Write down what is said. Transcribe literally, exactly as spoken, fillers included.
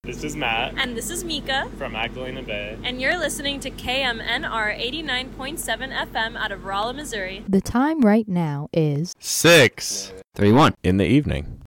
This is Matt. And this is Mika. From Magdalena Bay. And you're listening to K M N R eighty-nine point seven F M out of Rolla, Missouri. The time right now is six thirty-one in the evening.